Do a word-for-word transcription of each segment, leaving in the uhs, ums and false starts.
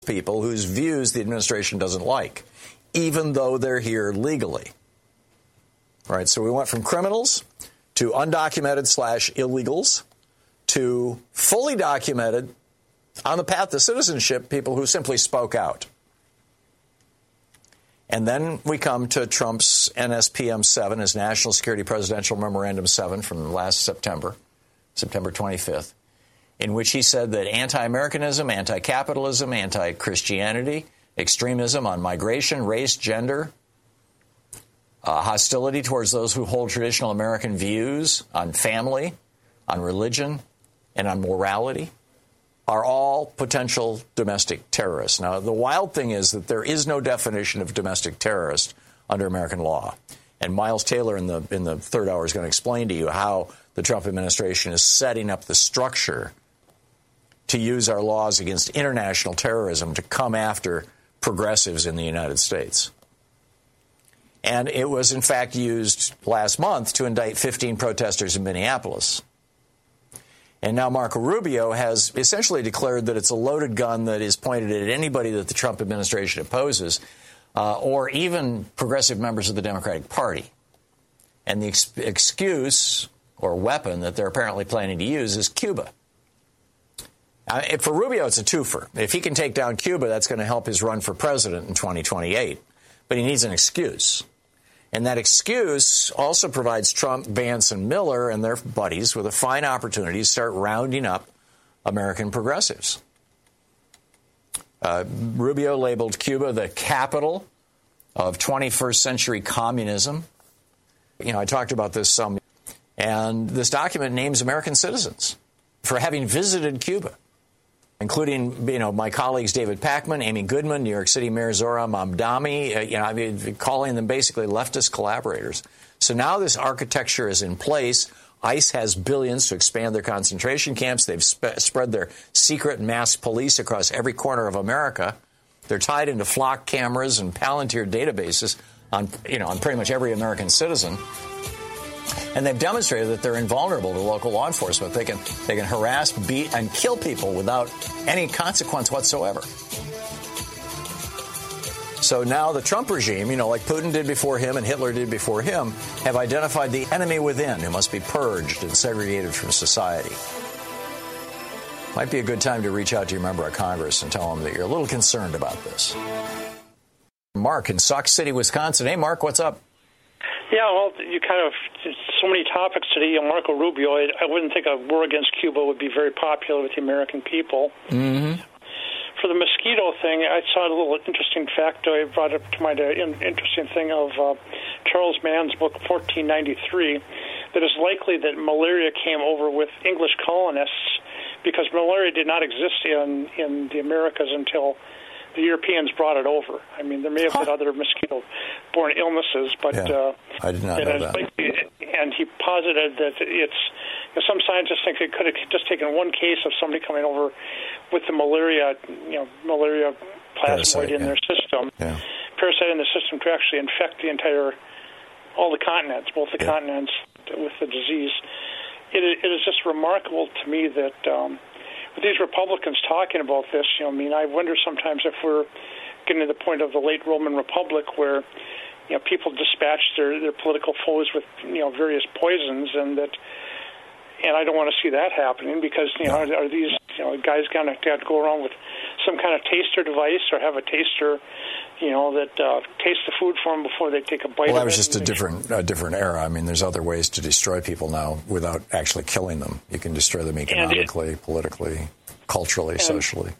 people whose views the administration doesn't like, even though they're here legally. All right, so we went from criminals to undocumented slash illegals to fully documented, on the path to citizenship, people who simply spoke out. And then we come to Trump's N S P M seven, his National Security Presidential Memorandum seven from last September, September twenty-fifth, in which he said that anti-Americanism, anti-capitalism, anti-Christianity, extremism on migration, race, gender, uh, hostility towards those who hold traditional American views on family, on religion, and on morality are all potential domestic terrorists. Now, the wild thing is that there is no definition of domestic terrorist under American law. And Miles Taylor in the in the third hour is going to explain to you how the Trump administration is setting up the structure to use our laws against international terrorism to come after progressives in the United States. And it was, in fact, used last month to indict fifteen protesters in Minneapolis. And now Marco Rubio has essentially declared that it's a loaded gun that is pointed at anybody that the Trump administration opposes, uh, or even progressive members of the Democratic Party. And the ex- excuse or weapon that they're apparently planning to use is Cuba. Uh, for Rubio, it's a twofer. If he can take down Cuba, that's going to help his run for president in twenty twenty-eight. But he needs an excuse. And that excuse also provides Trump, Vance, and Miller and their buddies with a fine opportunity to start rounding up American progressives. Uh, Rubio labeled Cuba the capital of twenty-first century communism. You know, I talked about this some. And this document names American citizens for having visited Cuba, including, you know, my colleagues David Pakman, Amy Goodman, New York City Mayor Zohran Mamdani, uh, you know, I mean, calling them basically leftist collaborators. So now this architecture is in place. ICE has billions to expand their concentration camps. They've sp- spread their secret masked police across every corner of America. They're tied into flock cameras and Palantir databases on, you know, on pretty much every American citizen. And they've demonstrated that they're invulnerable to local law enforcement. They can they can harass, beat, and kill people without any consequence whatsoever. So now the Trump regime, you know, like Putin did before him and Hitler did before him, have identified the enemy within who must be purged and segregated from society. Might be a good time to reach out to your member of Congress and tell them that you're a little concerned about this. Mark in Sauk City, Wisconsin. Hey, Mark, what's up? Yeah, well, you kind of, so many topics today. You know, Marco Rubio, I, I wouldn't think a war against Cuba would be very popular with the American people. Mm-hmm. For the mosquito thing, I saw a little interesting fact. I brought up to my uh, interesting thing of uh, Charles Mann's book, fourteen ninety-three, that it's likely that malaria came over with English colonists because malaria did not exist in, in the Americas until the Europeans brought it over. I mean, there may have been huh. other mosquito-borne illnesses, but yeah, uh, I did not know that. Likely, and he posited that it's. You know, some scientists think it could have just taken one case of somebody coming over with the malaria, you know, malaria plasmoid in yeah. their system, yeah. parasite in the system, to actually infect the entire, all the continents, both the yeah. continents, with the disease. It, it is just remarkable to me that. Um, With these Republicans talking about this, you know, I mean, I wonder sometimes if we're getting to the point of the late Roman Republic where, you know, people dispatch their, their political foes with, you know, various poisons, and that, and I don't want to see that happening because, you know, are, are these, you know, guys going to have to go around with some kind of taster device or have a taster, you know, that uh, tastes the food for them before they take a bite well, of it? Well, that was just a different, a different era. I mean, there's other ways to destroy people now without actually killing them. You can destroy them economically, it, politically, culturally, and, socially.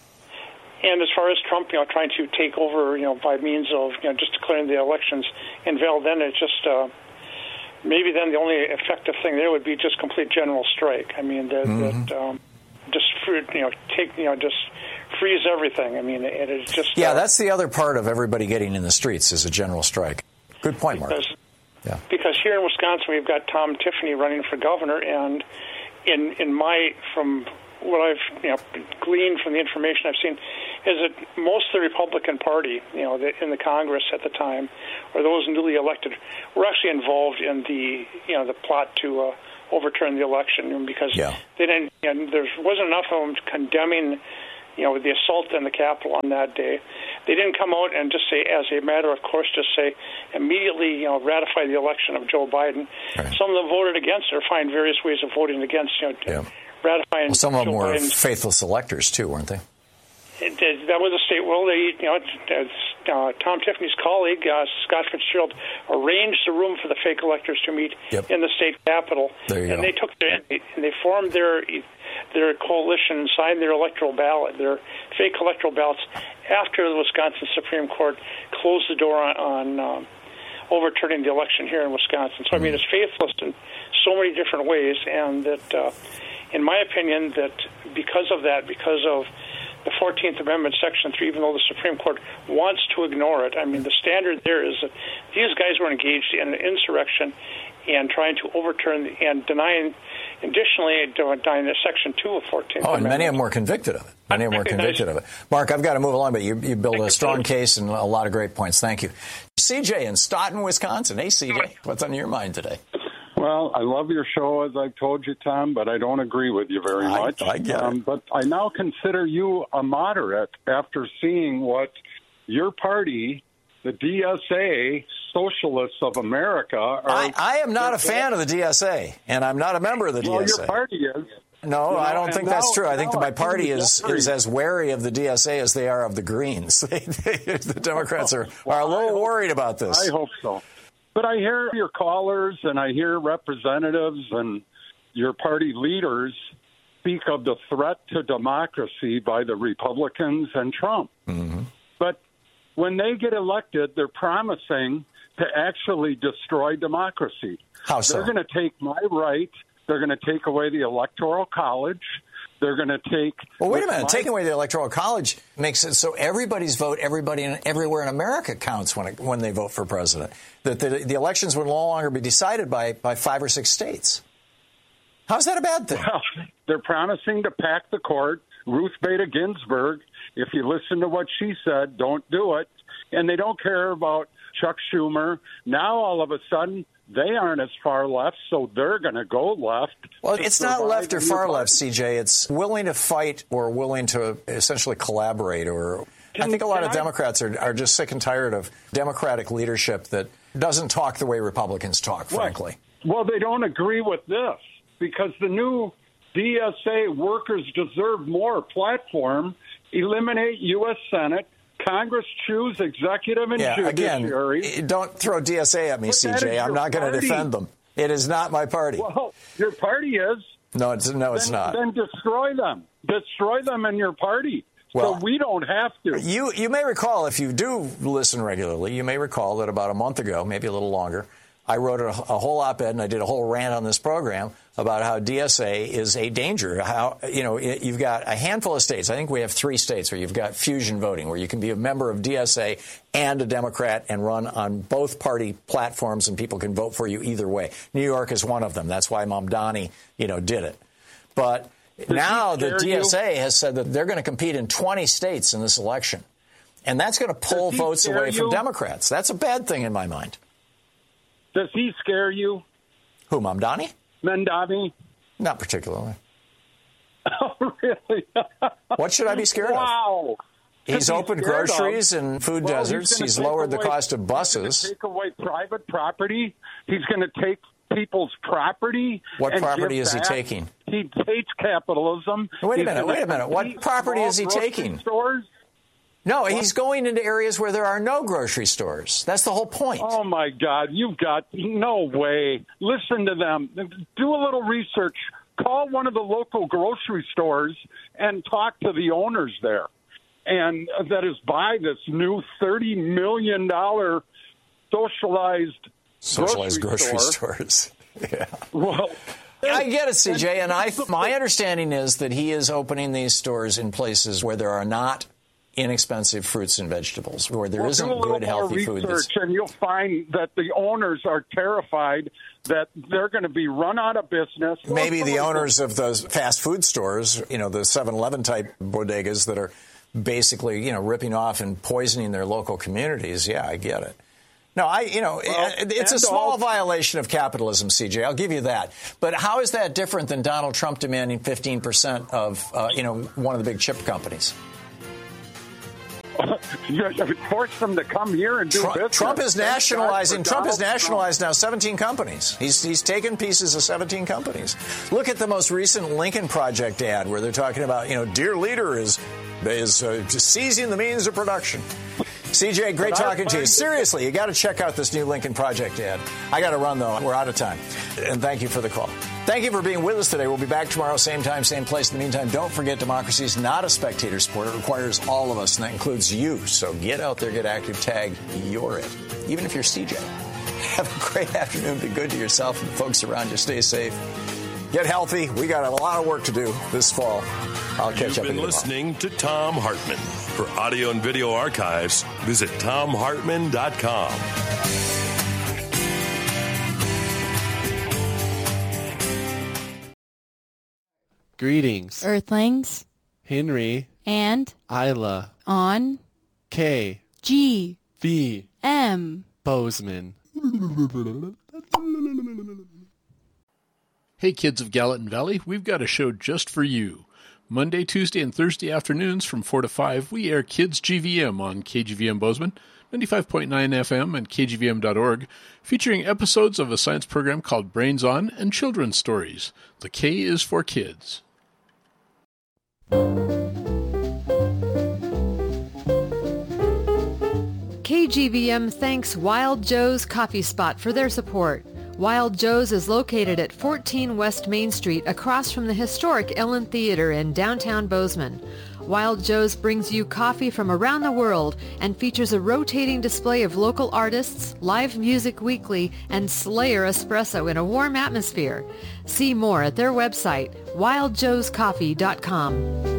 And as far as Trump, you know, trying to take over, you know, by means of, you know, just declaring the elections invalid, then it's just, uh, maybe then the only effective thing there would be just complete general strike. I mean, that, mm-hmm. that um, just, you know, take, you know, just freeze everything. I mean, it is just... Yeah, uh, that's the other part of everybody getting in the streets is a general strike. Good point, Mark. Because, yeah. because here in Wisconsin, we've got Tom Tiffany running for governor, and in in my, from what I've, you know, gleaned from the information I've seen, is that most of the Republican Party, you know, the, in the Congress at the time, or those newly elected, were actually involved in the, you know, the plot to uh, overturn the election, because yeah. they didn't, you know, there wasn't enough of them condemning you know, with the assault on the Capitol on that day. They didn't come out and just say, as a matter of course, just say immediately, you know, ratify the election of Joe Biden. Right. Some of them voted against or find various ways of voting against, you know, yeah. ratifying. Well, some of them Joe were Biden's. faithless electors too, weren't they? It, it, that was a state. Well, they, you know, uh, Tom Tiffany's colleague uh, Scott Fitzgerald arranged the room for the fake electors to meet yep. in the state capitol, there you and go. they took their, and they formed their their coalition and signed their electoral ballot, their fake electoral ballots, after the Wisconsin Supreme Court closed the door on, on um, overturning the election here in Wisconsin. So, mm-hmm. I mean, it's faithless in so many different ways, and that, uh, in my opinion, that because of that, because of the fourteenth Amendment, Section three, even though the Supreme Court wants to ignore it, I mean, the standard there is that these guys were engaged in an insurrection and trying to overturn and denying, additionally, denying the Section two of fourteenth Oh, and Amendment. many of them were convicted of it. Many of them were convicted of it. Mark, I've got to move along, but you, you build a strong case and a lot of great points. Thank you. C J in Stoughton, Wisconsin. Hey, C J, what's on your mind today? Well, I love your show, as I've told you, Tom, but I don't agree with you very much. I, I get um, it. But I now consider you a moderate after seeing what your party, the D S A, Socialists of America, are. I, I am not a fan of the D S A, and I'm not a member of the well, D S A. Your party is. No, you know, I don't think that's now, true. I think that my party is, is as wary of the D S A as they are of the Greens. The Democrats are, well, are a little hope, worried about this. I hope so. But I hear your callers and I hear representatives and your party leaders speak of the threat to democracy by the Republicans and Trump. Mm-hmm. But when they get elected, they're promising to actually destroy democracy. How so? They're going to take my right. They're going to take away the Electoral College. They're going to take... Well, wait a minute. My, Taking away the Electoral College makes it so everybody's vote, everybody in, everywhere in America counts when it, when they vote for president. That the, the elections would no longer be decided by, by five or six states. How's that a bad thing? Well, they're promising to pack the court. Ruth Bader Ginsburg, if you listen to what she said, don't do it. And they don't care about Chuck Schumer. Now, all of a sudden, they aren't as far left, so they're going to go left. Well, it's not left or far left, C J. It's willing to fight or willing to essentially collaborate. Or I think a lot of Democrats are, are just sick and tired of Democratic leadership that doesn't talk the way Republicans talk, frankly. Well, well they don't agree with this because the new D S A Workers Deserve More platform eliminate U S Senate, Congress choose executive and yeah, judiciary. Again, don't throw D S A at me, C J. I'm not going to defend them. It is not my party. Well, your party is. No, it's no, it's then, not. Then destroy them. Destroy them in your party. Well, so we don't have to. You you may recall, if you do listen regularly, you may recall that about a month ago, maybe a little longer, I wrote a, a whole op-ed and I did a whole rant on this program about how D S A is a danger. How, you know, you've got a handful of states. I think we have three states where you've got fusion voting, where you can be a member of D S A and a Democrat and run on both party platforms, and people can vote for you either way. New York is one of them. That's why Mamdani, you know, did it. But Does now the D S A you? has said that they're going to compete in twenty states in this election, and that's going to pull votes away you? from Democrats. That's a bad thing in my mind. Does he scare you? Who, Mamdani? Mamdani? Not particularly. Oh, really? What should I be scared wow. of? He's opened groceries of. and food well, deserts. He's, he's he's lowered away, the cost of buses. He's going to take away private property. He's going to take people's property. What and property give is back. he taking? He hates capitalism. Wait a he's minute, wait a minute. What property is he taking? Stores. No, he's going into areas where there are no grocery stores. That's the whole point. Oh, my God. You've got no way. Listen to them. Do a little research. Call one of the local grocery stores and talk to the owners there. And that is buy this new thirty million dollars socialized, socialized grocery, grocery store. stores. Yeah. Well, I get it, C J, and I my understanding is that he is opening these stores in places where there are not inexpensive fruits and vegetables, where there well, isn't do a good, little healthy more food. Research, and you'll find that the owners are terrified that they're going to be run out of business. Maybe the owners of those fast food stores, you know, the seven eleven type bodegas that are basically, you know, ripping off and poisoning their local communities. Yeah, I get it. No, I, you know, Well, it, it's a small all- violation of capitalism, C J. I'll give you that. But how is that different than Donald Trump demanding fifteen percent of, uh, you know, one of the big chip companies? You force them to come here and do Trump, business. Trump is Thank God nationalizing. for Trump has Donald nationalized now seventeen companies. He's he's taken pieces of seventeen companies. Look at the most recent Lincoln Project ad where they're talking about, you know, dear leader is is uh, seizing the means of production. C J, great But I talking to you. find- Seriously, you got to check out this new Lincoln Project ad. I got to run, though. We're out of time. And thank you for the call. Thank you for being with us today. We'll be back tomorrow, same time, same place. In the meantime, don't forget democracy is not a spectator sport. It requires all of us, and that includes you. So get out there, get active, tag, you're it. Even if you're C J. Have a great afternoon. Be good to yourself and the folks around you. Stay safe. Get healthy. We got a lot of work to do this fall. I'll catch You've up with been you tomorrow. listening to Thom Hartmann. For audio and video archives, visit thom hartmann dot com. Greetings, Earthlings, Henry, and Isla, on K, G V, M. Bozeman. Hey kids of Gallatin Valley, we've got a show just for you. Monday, Tuesday, and Thursday afternoons from four to five, we air Kids G V M on K G V M Bozeman, ninety-five point nine F M and K G V M dot org, featuring episodes of a science program called Brains On and children's stories. The K is for kids. K G V M thanks Wild Joe's Coffee Spot for their support. Wild Joe's is located at fourteen West Main Street across from the historic Ellen Theater in downtown Bozeman. Wild Joe's brings you coffee from around the world and features a rotating display of local artists, live music weekly, and Slayer espresso in a warm atmosphere. See more at their website, wild joes coffee dot com.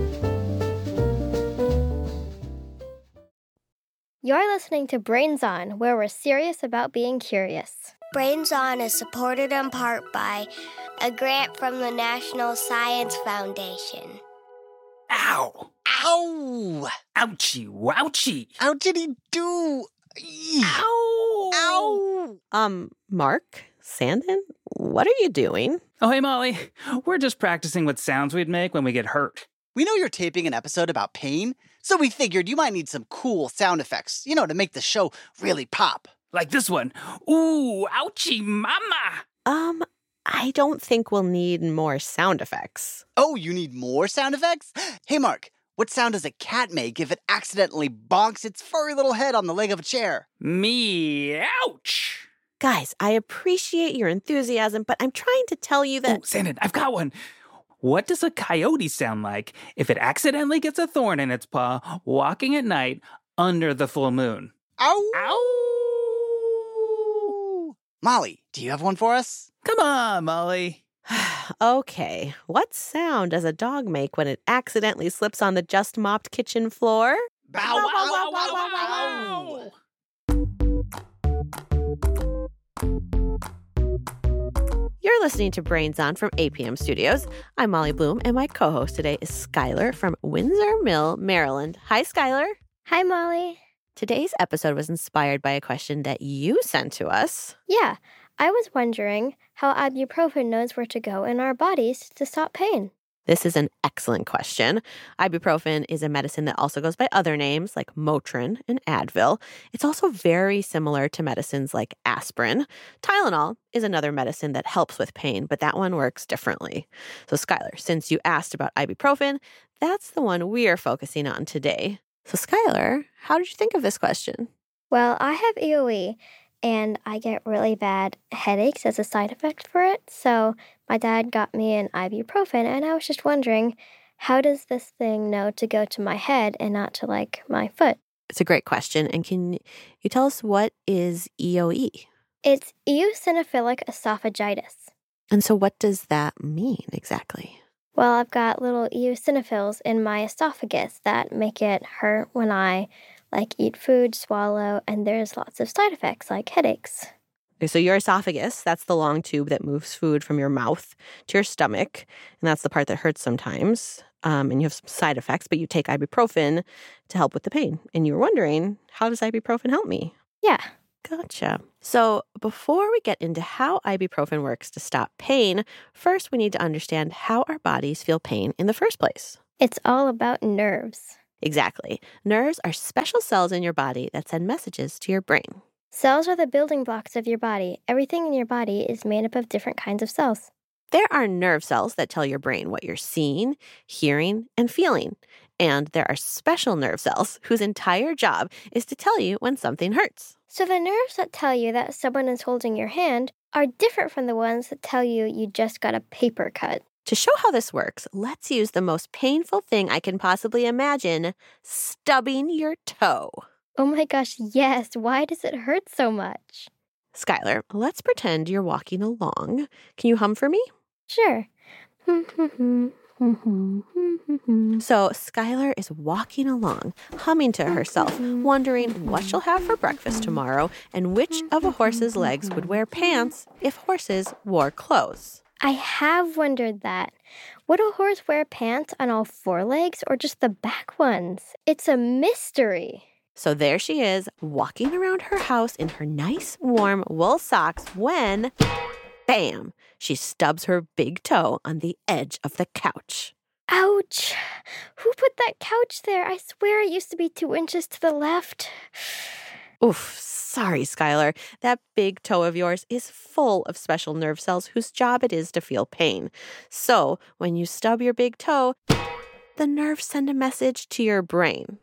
You're listening to Brains On, where we're serious about being curious. Brains On is supported in part by a grant from the National Science Foundation. Ow! Ow! Ouchie, wouchie! How did he do? Ow! Ow! Um, Mark? Sandin? What are you doing? Oh, hey, Molly. We're just practicing what sounds we'd make when we get hurt. We know you're taping an episode about pain, so we figured you might need some cool sound effects, you know, to make the show really pop. Like this one. Ooh, ouchie, mama! Um, I don't think we'll need more sound effects. Oh, you need more sound effects? Hey, Mark, what sound does a cat make if it accidentally bonks its furry little head on the leg of a chair? Me, ouch! Guys, I appreciate your enthusiasm, but I'm trying to tell you that... Oh, Sandin, I've got one. What does a coyote sound like if it accidentally gets a thorn in its paw walking at night under the full moon? Ow! Ow! Molly, do you have one for us? Come on, Molly. Okay, what sound does a dog make when it accidentally slips on the just mopped kitchen floor? Bow, wow, wow, wow, wow, wow, You're listening to Brains On from A P M Studios. I'm Molly Bloom, and my co-host today is Skylar from Windsor Mill, Maryland. Hi, Skylar. Hi, Molly. Today's episode was inspired by a question that you sent to us. Yeah, I was wondering how ibuprofen knows where to go in our bodies to stop pain. This is an excellent question. Ibuprofen is a medicine that also goes by other names like Motrin and Advil. It's also very similar to medicines like aspirin. Tylenol is another medicine that helps with pain, but that one works differently. So Skylar, since you asked about ibuprofen, that's the one we are focusing on today. So Skylar, how did you think of this question? Well, I have E O E, and I get really bad headaches as a side effect for it. So my dad got me an ibuprofen, and I was just wondering, how does this thing know to go to my head and not to, like, my foot? It's a great question. And can you tell us what is E O E? It's eosinophilic esophagitis. And so what does that mean exactly? Well, I've got little eosinophils in my esophagus that make it hurt when I, like, eat food, swallow, and there's lots of side effects, like headaches. Okay, so your esophagus, that's the long tube that moves food from your mouth to your stomach, and that's the part that hurts sometimes, um, and you have some side effects, but you take ibuprofen to help with the pain. And you were wondering, how does ibuprofen help me? Yeah. Gotcha. So before we get into how ibuprofen works to stop pain, first we need to understand how our bodies feel pain in the first place. It's all about nerves. Exactly. Nerves are special cells in your body that send messages to your brain. Cells are the building blocks of your body. Everything in your body is made up of different kinds of cells. There are nerve cells that tell your brain what you're seeing, hearing, and feeling. And there are special nerve cells whose entire job is to tell you when something hurts. So the nerves that tell you that someone is holding your hand are different from the ones that tell you you just got a paper cut. To show how this works, let's use the most painful thing I can possibly imagine, stubbing your toe. Oh my gosh, yes. Why does it hurt so much? Skylar, let's pretend you're walking along. Can you hum for me? Sure. So Skylar is walking along, humming to herself, wondering what she'll have for breakfast tomorrow and which of a horse's legs would wear pants if horses wore clothes. I have wondered that. Would a horse wear pants on all four legs or just the back ones? It's a mystery. So there she is, walking around her house in her nice, warm wool socks when, bam, she stubs her big toe on the edge of the couch. Ouch! Who put that couch there? I swear it used to be two inches to the left. Oof, sorry, Skylar. That big toe of yours is full of special nerve cells whose job it is to feel pain. So when you stub your big toe, the nerves send a message to your brain.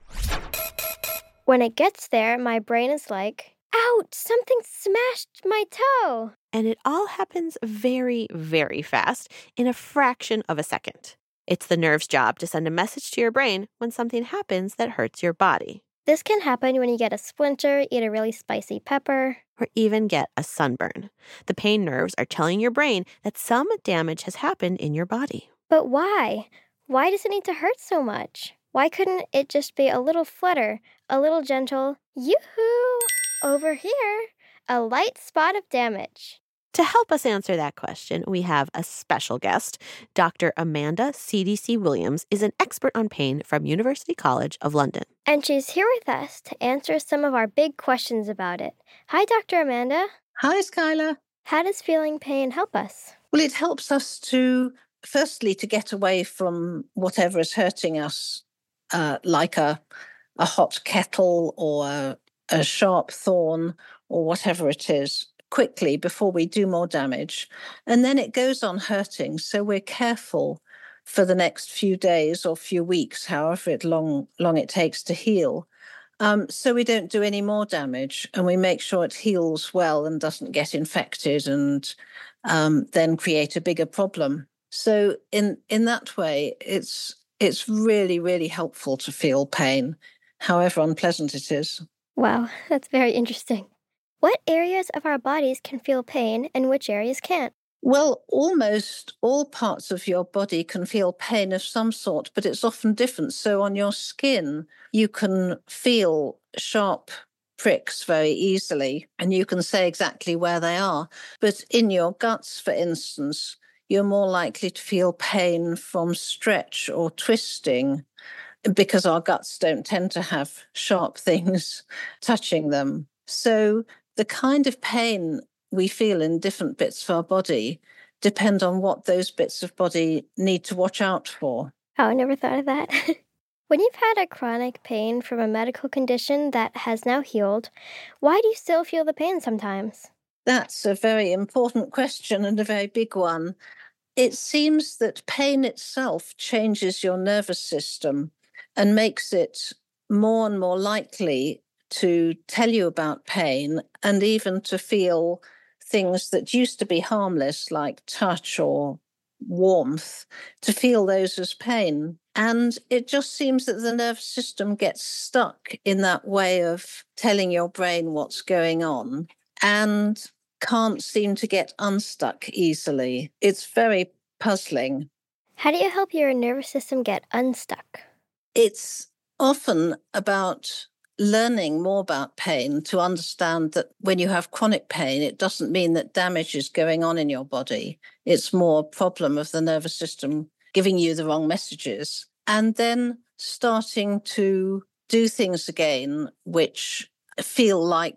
When it gets there, my brain is like, ouch, something smashed my toe. And it all happens very, very fast in a fraction of a second. It's the nerve's job to send a message to your brain when something happens that hurts your body. This can happen when you get a splinter, eat a really spicy pepper, or even get a sunburn. The pain nerves are telling your brain that some damage has happened in your body. But why? Why does it need to hurt so much? Why couldn't it just be a little flutter, a little gentle, yoo-hoo, over here, a light spot of damage? To help us answer that question, we have a special guest. Doctor Amanda C D C Williams is an expert on pain from University College of London. And she's here with us to answer some of our big questions about it. Hi, Doctor Amanda. Hi, Skylar. How does feeling pain help us? Well, it helps us to, firstly, to get away from whatever is hurting us, uh, like a, a hot kettle or a, a sharp thorn or whatever it is, quickly before we do more damage. And then it goes on hurting. So we're careful for the next few days or few weeks, however it long, long it takes to heal. Um, so we don't do any more damage and we make sure it heals well and doesn't get infected and um, then create a bigger problem. So in, in that way, it's it's really, really helpful to feel pain, however unpleasant it is. Wow, that's very interesting. What areas of our bodies can feel pain and which areas can't? Well, almost all parts of your body can feel pain of some sort, but it's often different. So on your skin, you can feel sharp pricks very easily, and you can say exactly where they are. But in your guts, for instance, you're more likely to feel pain from stretch or twisting because our guts don't tend to have sharp things touching them. So the kind of pain we feel in different bits of our body depend on what those bits of body need to watch out for. Oh, I never thought of that. When you've had a chronic pain from a medical condition that has now healed, why do you still feel the pain sometimes? That's a very important question and a very big one. It seems that pain itself changes your nervous system and makes it more and more likely to tell you about pain and even to feel things that used to be harmless, like touch or warmth, to feel those as pain. And it just seems that the nervous system gets stuck in that way of telling your brain what's going on and can't seem to get unstuck easily. It's very puzzling. How do you help your nervous system get unstuck? It's often about learning more about pain to understand that when you have chronic pain, it doesn't mean that damage is going on in your body. It's more a problem of the nervous system giving you the wrong messages. And then starting to do things again which feel like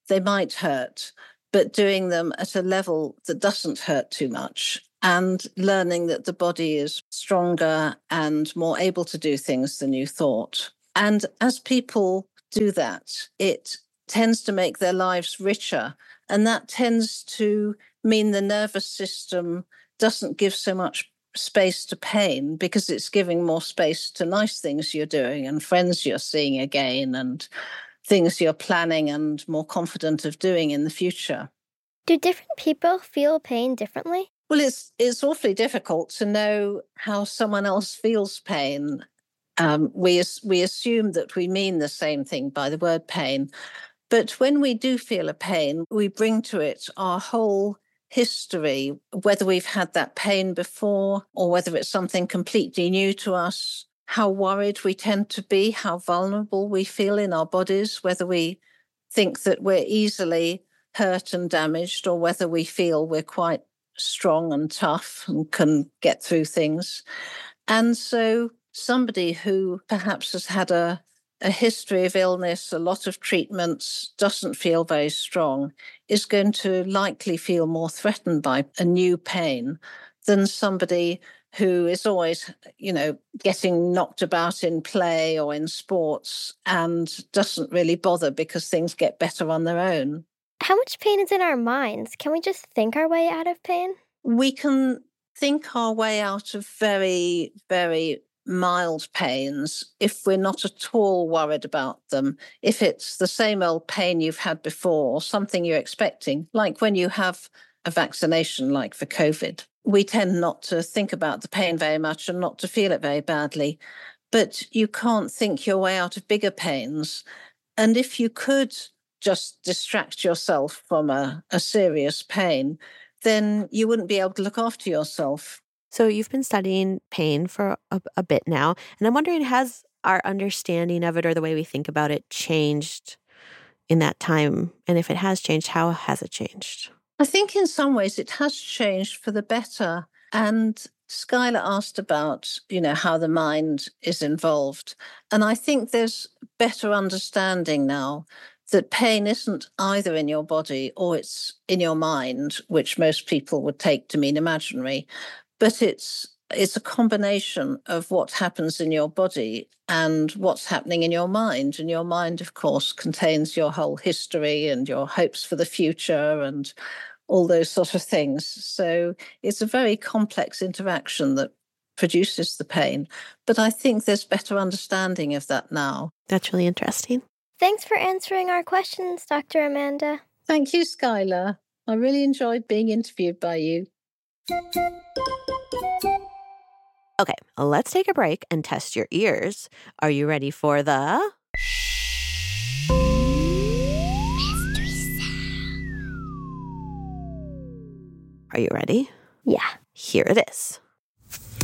they might hurt, but doing them at a level that doesn't hurt too much, and learning that the body is stronger and more able to do things than you thought. And as people do that, it tends to make their lives richer, and that tends to mean the nervous system doesn't give so much space to pain because it's giving more space to nice things you're doing and friends you're seeing again and things you're planning and more confident of doing in the future. Do different people feel pain differently? Well, it's it's awfully difficult to know how someone else feels pain. Um, we we assume that we mean the same thing by the word pain. But when we do feel a pain, we bring to it our whole history, whether we've had that pain before or whether it's something completely new to us, how worried we tend to be, how vulnerable we feel in our bodies, whether we think that we're easily hurt and damaged or whether we feel we're quite strong and tough and can get through things. And so somebody who perhaps has had a a history of illness, a lot of treatments, doesn't feel very strong, is going to likely feel more threatened by a new pain than somebody who is always, you know, getting knocked about in play or in sports and doesn't really bother because things get better on their own. How much pain is in our minds? Can we just think our way out of pain? We can think our way out of very, very mild pains if we're not at all worried about them. If it's the same old pain you've had before or something you're expecting, like when you have a vaccination like for COVID, we tend not to think about the pain very much and not to feel it very badly. But you can't think your way out of bigger pains. And if you could just distract yourself from a, a serious pain, then you wouldn't be able to look after yourself. So you've been studying pain for a, a bit now, and I'm wondering, has our understanding of it or the way we think about it changed in that time? And if it has changed, how has it changed? I think in some ways it has changed for the better. And Skylar asked about, you know, how the mind is involved. And I think there's better understanding now that pain isn't either in your body or it's in your mind, which most people would take to mean imaginary. But it's it's a combination of what happens in your body and what's happening in your mind. And your mind, of course, contains your whole history and your hopes for the future and all those sort of things. So it's a very complex interaction that produces the pain. But I think there's better understanding of that now. That's really interesting. Thanks for answering our questions, Doctor Amanda. Thank you, Skylar. I really enjoyed being interviewed by you. Okay, let's take a break and test your ears. Are you ready for the mystery sound? Are you ready? Yeah. Here it is.